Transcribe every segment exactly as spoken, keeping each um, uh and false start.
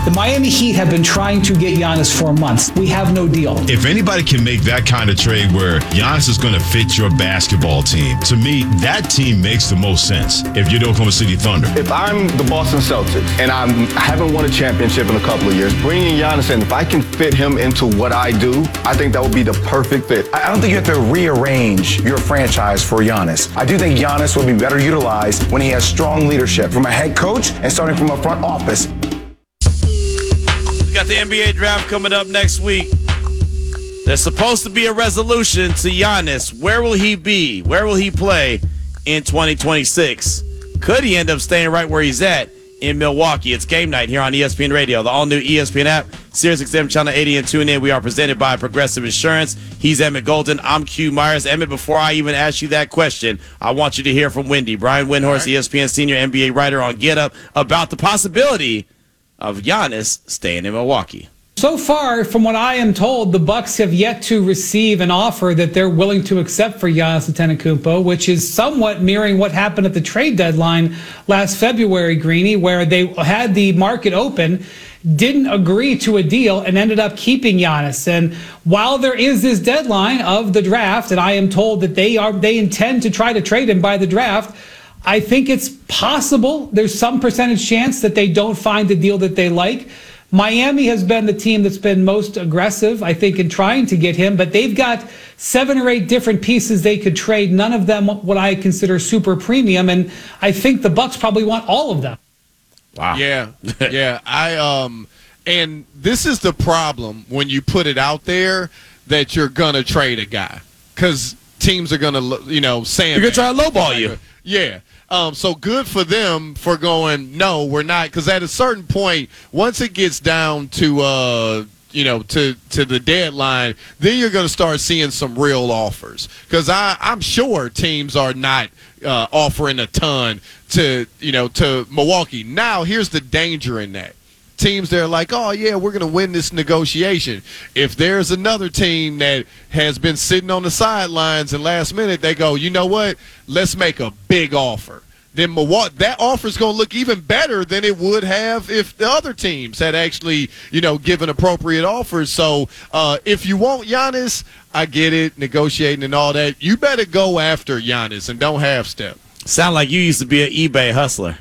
The Miami Heat have been trying to get Giannis for months. We have no deal. If anybody can make that kind of trade where Giannis is going to fit your basketball team, to me, that team makes the most sense if you're the Oklahoma City Thunder. If I'm the Boston Celtics and I'm, I haven't won a championship in a couple of years, bringing Giannis in, if I can fit him into what I do, I think that would be the perfect fit. I don't think you have to rearrange your franchise for Giannis. I do think Giannis will be better utilized when he has strong leadership from a head coach and starting from a front office. We got the N B A draft coming up next week. There's supposed to be a resolution to Giannis. Where will he be? Where will he play in twenty twenty-six? Could he end up staying right where he's at in Milwaukee? It's game night here on E S P N Radio, the all-new E S P N app, Sirius X M Channel eighty, and tune in. We are presented by Progressive Insurance. He's Emmett Golden. I'm Q Myers. Emmett, before I even ask you that question, I want you to hear from Wendy. Brian Windhorst, right. E S P N senior N B A writer on Get Up, about the possibility of Giannis staying in Milwaukee. So far, from what I am told, the Bucks have yet to receive an offer that they're willing to accept for Giannis Antetokounmpo, which is somewhat mirroring what happened at the trade deadline last February, Greeny, where they had the market open, didn't agree to a deal, and ended up keeping Giannis. And while there is this deadline of the draft, and I am told that they are they intend to try to trade him by the draft, I think it's possible there's some percentage chance that they don't find the deal that they like. Miami has been the team that's been most aggressive, I think, in trying to get him, but they've got seven or eight different pieces they could trade, none of them what I consider super premium, and I think the Bucks probably want all of them. Wow. Yeah, yeah. I um, and this is the problem when you put it out there that you're gonna trade a guy, because teams are gonna, you know, sand. You're gonna try to lowball you. Yeah. Um, so good for them for going, no, we're not. Because at a certain point, once it gets down to, uh, you know, to, to the deadline, then you're going to start seeing some real offers. Because I'm sure teams are not uh, offering a ton to, you know, to Milwaukee. Now, here's the danger in that. Teams that are like, oh, yeah, we're going to win this negotiation. If there's another team that has been sitting on the sidelines and last minute they go, you know what, let's make a big offer. Then Milwaukee, that offer is going to look even better than it would have if the other teams had actually, you know, given appropriate offers. So uh, if you want Giannis, I get it, negotiating and all that. You better go after Giannis and don't half step. Sound like you used to be an eBay hustler.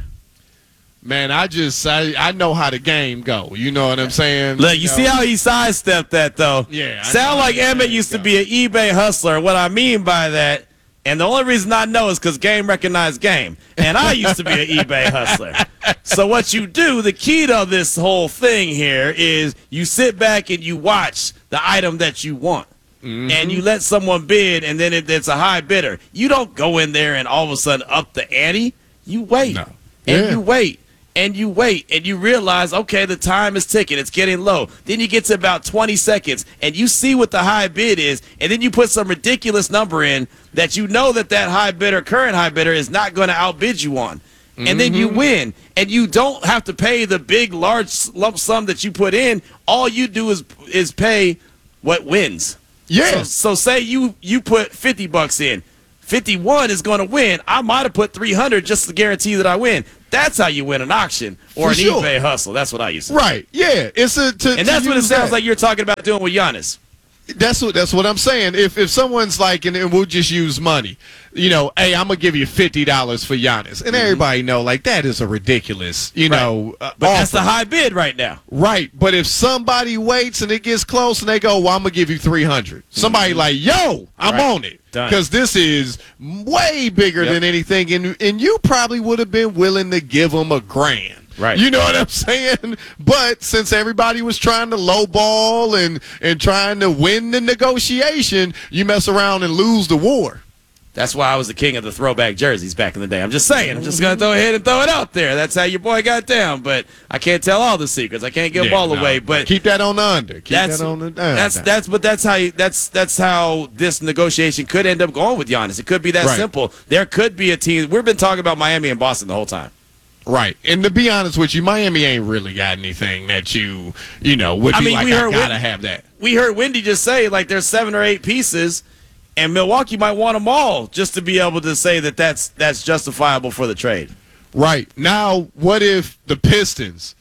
Man, I just I, I know how the game go. You know what I'm saying? Look, you, you see know? how he sidestepped that, though? Yeah. I Sound like Emmett used go. to be an eBay hustler. What I mean by that, and the only reason I know is because game recognized game, and I used to be an eBay hustler. So what you do, the key to this whole thing here is you sit back and you watch the item that you want. Mm-hmm. And you let someone bid, and then it, it's a high bidder. You don't go in there and all of a sudden up the ante. You wait, no. and yeah. you wait. And you wait, and you realize, okay, the time is ticking. It's getting low. Then you get to about twenty seconds, and you see what the high bid is, and then you put some ridiculous number in that you know that that high bidder, current high bidder, is not going to outbid you on. And mm-hmm. then you win, and you don't have to pay the big, large lump sum that you put in. All you do is is pay what wins. Yeah. So, so say you, you put fifty bucks in. fifty-one is going to win. I might have put three hundred just to guarantee that I win. That's how you win an auction or For an sure. eBay hustle. That's what I used to Right. do. Yeah. It's a to, And that's to what it sounds that. like you're talking about doing with Giannis. That's what that's what I'm saying. If if someone's like, and, and we'll just use money, you know, hey, I'm gonna give you fifty dollars for Giannis, and mm-hmm. everybody know like that is a ridiculous, you right. know, uh, but offer. That's the high bid right now. Right. But if somebody waits and it gets close and they go, well, I'm gonna give you three hundred. Somebody mm-hmm. like, yo, I'm right. on it because this is way bigger yep. than anything, and and you probably would have been willing to give them a grand. Right. You know what I'm saying? But since everybody was trying to lowball and, and trying to win the negotiation, you mess around and lose the war. That's why I was the king of the throwback jerseys back in the day. I'm just saying. I'm just going to throw ahead and throw it out there. That's how your boy got down. But I can't tell all the secrets. I can't give yeah, them all no, away. But keep that on the under. Keep that's, that on the under. That's that's but that's how you, that's that's how this negotiation could end up going with Giannis. It could be that right. simple. There could be a team. We've been talking about Miami and Boston the whole time. Right. And to be honest with you, Miami ain't really got anything that you, you know, would I be mean, like, we I heard gotta Wendy, have that. We heard Wendy just say, like, there's seven or eight pieces, and Milwaukee might want them all just to be able to say that that's, that's justifiable for the trade. Right. Now, what if the Pistons,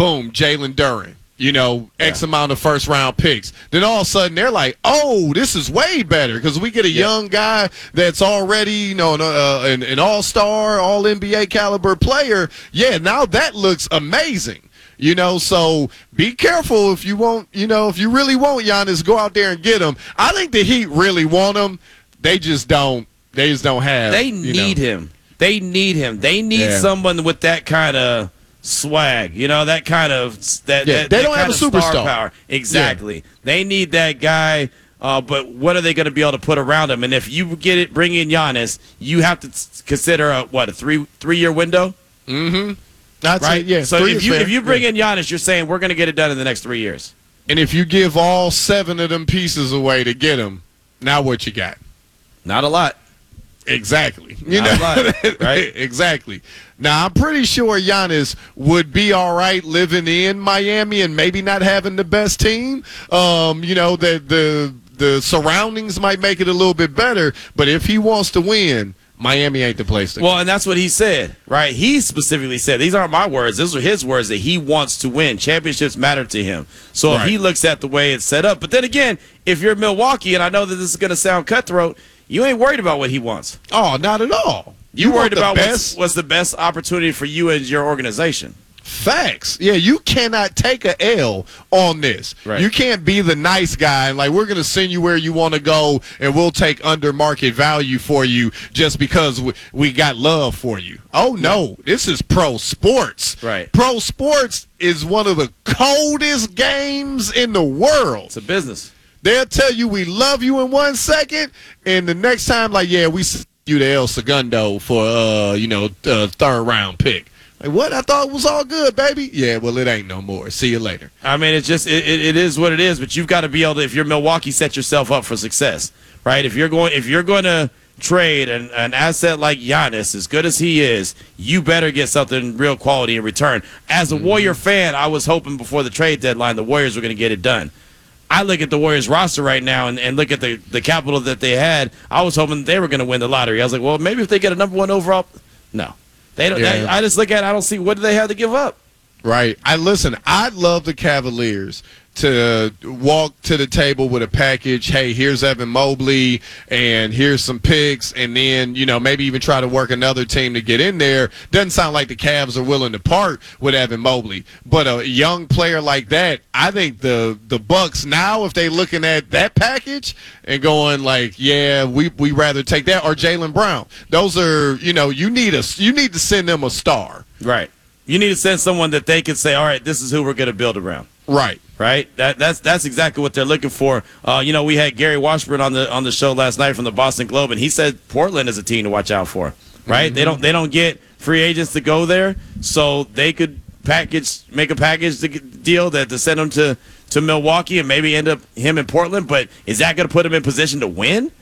boom, Jalen Duren. You know, X yeah. amount of first round picks. Then all of a sudden they're like, oh, this is way better because we get a yeah. young guy that's already, you know, uh, an, an all-star, all N B A caliber player. Yeah, now that looks amazing. You know, so be careful if you want, you know, if you really want Giannis, go out there and get him. I think the Heat really want him. They just don't. They just don't have. They need know. him. They need him. They need Yeah. someone with that kind of swag, you know, that kind of that. Yeah, that they that don't have kind a of star superstar. power. Exactly. They need that guy. Uh, but what are they going to be able to put around him? And if you get it, bring in Giannis, you have to consider a what a three three year window. Mm-hmm. That's right. It, yeah. So three if is you fair. if you bring yeah. in Giannis, you're saying we're going to get it done in the next three years. And if you give all seven of them pieces away to get them, now what you got? Not a lot. Exactly. You Not know, a lot, right? Exactly. Now, I'm pretty sure Giannis would be all right living in Miami and maybe not having the best team. Um, you know, the the the surroundings might make it a little bit better, but if he wants to win, Miami ain't the place to go. Well, and that's what he said, right? He specifically said, these aren't my words, these are his words, that he wants to win. Championships matter to him. So Right. if he looks at the way it's set up. But then again, if you're Milwaukee, and I know that this is going to sound cutthroat, you ain't worried about what he wants. Oh, not at all. You, want worried the about best what's, what's the best opportunity for you and your organization. facts. Yeah, you cannot take a L on this. Right. You can't be the nice guy and like, we're going to send you where you want to go and we'll take under market value for you just because we, we got love for you. Oh, no. This is pro sports. Right. Pro sports is one of the coldest games in the world. It's a business. They'll tell you we love you in one second, and the next time, like, yeah, we sent you to El Segundo for, uh, you know, uh, third round pick. Like, what? I thought it was all good, baby. Yeah, well, it ain't no more. See you later. I mean, it's just it, it, it is what it is. But you've got to be able to, if you're Milwaukee, set yourself up for success, right? If you're going, if you're going to trade an, an asset like Giannis, as good as he is, you better get something real quality in return. As a mm-hmm. Warrior fan, I was hoping before the trade deadline the Warriors were going to get it done. I look at the Warriors roster right now and, and look at the, the capital that they had. I was hoping they were going to win the lottery. I was like, well, maybe if they get a number one overall. No. They don't. Yeah. They, I just look at it, I don't see what do they have to give up. Right. I listen, I'd love the Cavaliers to walk to the table with a package. Hey, here's Evan Mobley and here's some picks, and then, you know, maybe even try to work another team to get in there. Doesn't sound like the Cavs are willing to part with Evan Mobley. But a young player like that, I think the the Bucks now, if they looking at that package and going like, yeah, we we rather take that, or Jaylen Brown. Those are, you know, you need a you need to send them a star. Right. You need to send someone that they can say, all right, this is who we're going to build around. Right. Right. That that's that's exactly what they're looking for. Uh, you know, we had Gary Washburn on the on the show last night from the Boston Globe, and he said Portland is a team to watch out for. Right. Mm-hmm. They don't they don't get free agents to go there, so they could package make a package to get, deal that to send them to to Milwaukee and maybe end up him in Portland. But is that going to put him in position to win?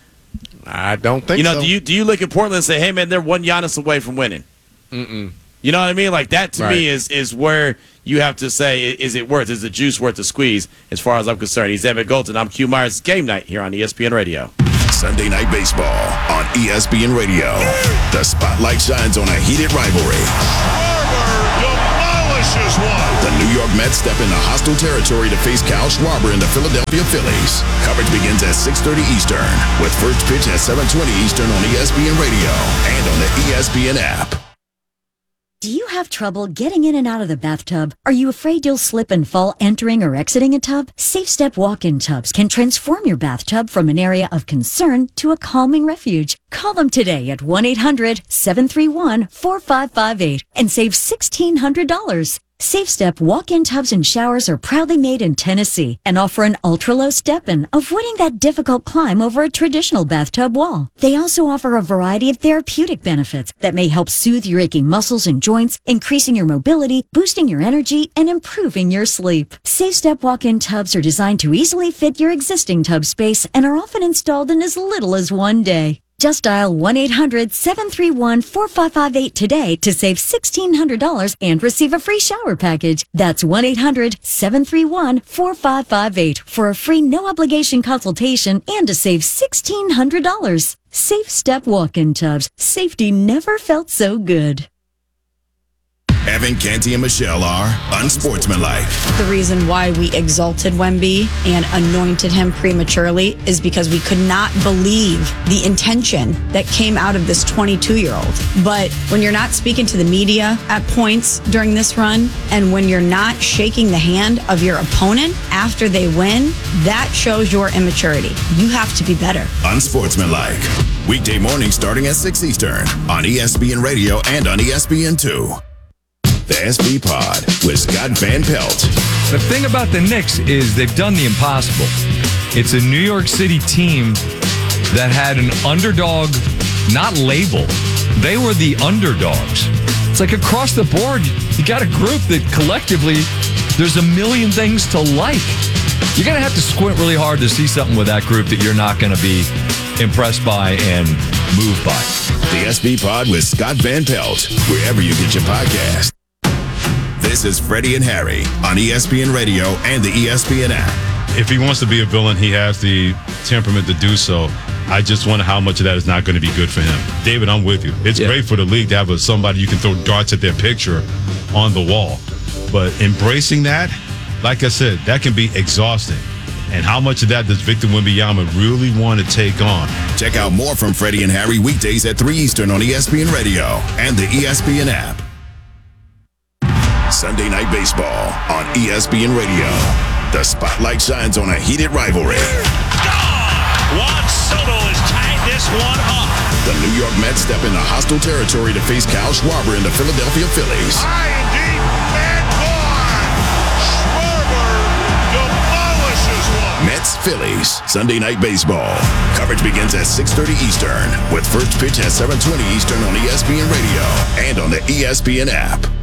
I don't think you know, so. do you do you look at Portland and say, hey man, they're one Giannis away from winning? Mm-mm. You know what I mean? Like that to Right. me is is where you have to say, is it worth? Is the juice worth the squeeze? As far as I'm concerned, he's Emmett Golden. I'm Q Myers. Game night here on E S P N Radio. Sunday Night Baseball on E S P N Radio. The spotlight shines on a heated rivalry. Schwarber demolishes one. The New York Mets step into hostile territory to face Kyle Schwarber and the Philadelphia Phillies. Coverage begins at six thirty Eastern, with first pitch at seven twenty Eastern on E S P N Radio and on the E S P N app. Do you have trouble getting in and out of the bathtub? Are you afraid you'll slip and fall entering or exiting a tub? Safe Step walk-in tubs can transform your bathtub from an area of concern to a calming refuge. Call them today at one eight hundred seven three one four five five eight and save sixteen hundred dollars. Safe Step walk-in tubs and showers are proudly made in Tennessee and offer an ultra-low step-in, avoiding that difficult climb over a traditional bathtub wall. They also offer a variety of therapeutic benefits that may help soothe your aching muscles and joints, increasing your mobility, boosting your energy, and improving your sleep. Safe Step walk-in tubs are designed to easily fit your existing tub space and are often installed in as little as one day. Just dial one eight hundred seven three one four five five eight today to save sixteen hundred dollars and receive a free shower package. That's one eight hundred seven three one four five five eight for a free no-obligation consultation and to save sixteen hundred dollars. Safe Step walk-in tubs. Safety never felt so good. Evan, Canty, and Michelle are unsportsmanlike. The reason why we exalted Wemby and anointed him prematurely is because we could not believe the intention that came out of this twenty-two-year-old. But when you're not speaking to the media at points during this run, and when you're not shaking the hand of your opponent after they win, that shows your immaturity. You have to be better. Unsportsmanlike. Weekday morning starting at six Eastern on E S P N Radio and on E S P N two. The S B Pod with Scott Van Pelt. The thing about the Knicks is they've done the impossible. It's a New York City team that had an underdog, not label. They were the underdogs. It's like across the board, you got a group that collectively, there's a million things to like. You're going to have to squint really hard to see something with that group that you're not going to be impressed by and moved by. The S B Pod with Scott Van Pelt, wherever you get your podcast. This is Freddie and Harry on E S P N Radio and the E S P N app. If he wants to be a villain, he has the temperament to do so. I just wonder how much of that is not going to be good for him. David, I'm with you. It's yeah. great for the league to have a, somebody you can throw darts at their picture on the wall. But embracing that, like I said, that can be exhausting. And how much of that does Victor Wembanyama really want to take on? Check out more from Freddie and Harry weekdays at three Eastern on E S P N Radio and the E S P N app. Sunday Night Baseball on E S P N Radio. The spotlight shines on a heated rivalry. Juan Soto has tied this one up. The New York Mets step into hostile territory to face Kyle Schwarber and the Philadelphia Phillies. High and deep, and gone. Schwarber demolishes one. Mets Phillies Sunday Night Baseball. Coverage begins at six thirty Eastern with first pitch at seven twenty Eastern on E S P N Radio and on the E S P N app.